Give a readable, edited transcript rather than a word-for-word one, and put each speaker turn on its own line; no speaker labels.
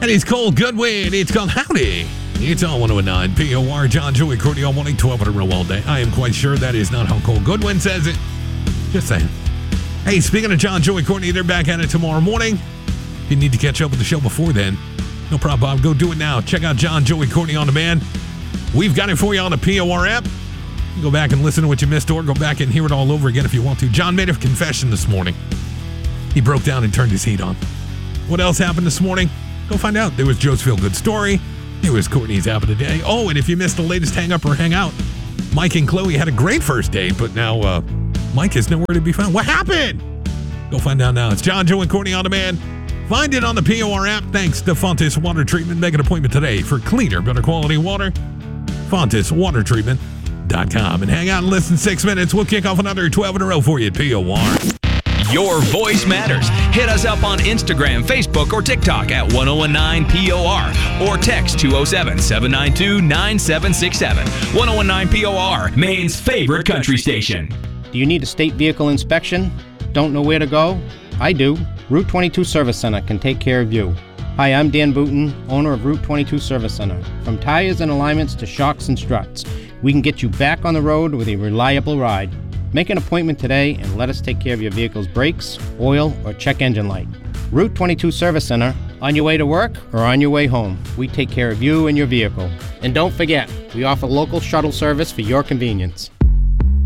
And he's Cole Goodwin. It's called Howdy. It's on 109 POR. John, Joey, Courtney on 112 in a row all day. I am quite sure that is not how Cole Goodwin says it. Just saying. Hey, speaking of John, Joey, Courtney, they're back at it tomorrow morning. If you need to catch up with the show before then, no problem, Bob. Go do it now. Check out John, Joey, Courtney on demand. We've got it for you on the POR app. You go back and listen to what you missed, or go back and hear it all over again if you want to. John made a confession this morning. He broke down and turned his heat on. What else happened this morning? Go find out. There was Joe's Feel Good Story. There was Courtney's App of the Day. Oh, and if you missed the latest Hang Up or Hang Out, Mike and Chloe had a great first date, but now Mike is nowhere to be found. What happened? Go find out now. It's John, Joe, and Courtney on demand. Find it on the POR app. Thanks to Fontes Water Treatment. Make an appointment today for cleaner, better quality water. FontesWaterTreatment.com. And hang out and listen 6 minutes. We'll kick off another 12 in a row for you at POR.
Your voice matters. Hit us up on Instagram, Facebook, or TikTok at 1019POR or text 207-792-9767. 1019 POR, Maine's favorite country station.
Do you need a state vehicle inspection? Don't know where to go? I do. Route 22 Service Center can take care of you. Hi, I'm Dan Booton, owner of Route 22 Service Center. From tires and alignments to shocks and struts, we can get you back on the road with a reliable ride. Make an appointment today and let us take care of your vehicle's brakes, oil, or check engine light. Route 22 Service Center, on your way to work or on your way home. We take care of you and your vehicle. And don't forget, we offer local shuttle service for your convenience.